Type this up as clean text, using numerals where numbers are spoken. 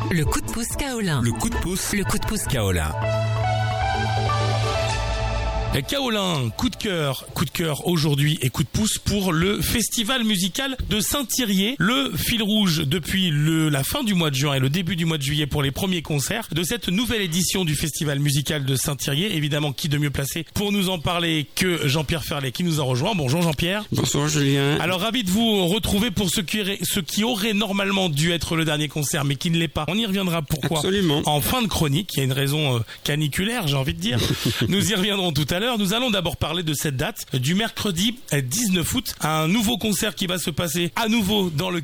Le coup de pouce Kaolin. Le coup de pouce. Le coup de pouce Kaolin. Kaolin, coup de cœur aujourd'hui et coup de pouce pour le festival musical de Saint-Thirier. Le fil rouge depuis la fin du mois de juin et le début du mois de juillet pour les premiers concerts de cette nouvelle édition du festival musical de Saint-Thirier. Évidemment, qui de mieux placé pour nous en parler que Jean-Pierre Ferlet qui nous a rejoint. Bonjour Jean-Pierre. Bonsoir Julien. Alors ravi de vous retrouver pour ce qui aurait normalement dû être le dernier concert mais qui ne l'est pas. On y reviendra pourquoi. Absolument. En fin de chronique, il y a une raison caniculaire, j'ai envie de dire. Nous y reviendrons tout à l'heure. Nous allons d'abord parler de cette date du mercredi 19 août, un nouveau concert qui va se passer à nouveau dans le